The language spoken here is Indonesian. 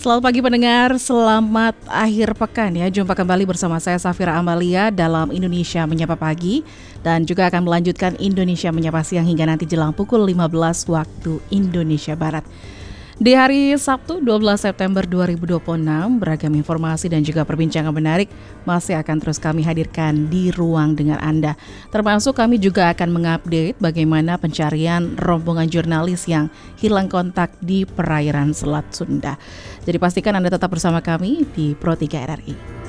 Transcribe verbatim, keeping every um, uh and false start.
Selamat pagi pendengar, selamat akhir pekan ya. Jumpa kembali bersama saya Safira Amalia dalam Indonesia Menyapa Pagi. Dan juga akan melanjutkan Indonesia Menyapa Siang hingga nanti jelang pukul lima belas waktu Indonesia Barat. Di hari Sabtu dua belas September dua ribu dua puluh enam, beragam informasi dan juga perbincangan menarik masih akan terus kami hadirkan di ruang dengar Anda. Termasuk kami juga akan mengupdate bagaimana pencarian rombongan jurnalis yang hilang kontak di perairan Selat Sunda. Jadi pastikan Anda tetap bersama kami di Pro tiga R R I.